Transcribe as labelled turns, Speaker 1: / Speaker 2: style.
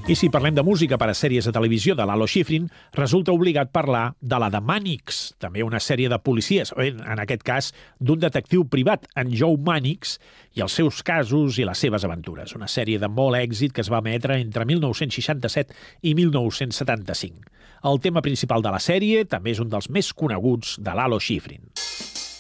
Speaker 1: I si parlem de música per a sèries de televisió de Lalo Schifrin, resulta obligat parlar de la de Mannix, també una sèrie de policies, en aquest cas d'un detectiu privat, en Joe Mannix, i els seus casos i les seves aventures. Una sèrie de molt èxit que es va emetre entre 1967 i 1975. El tema principal de la sèrie també és un dels més coneguts de Lalo Schifrin.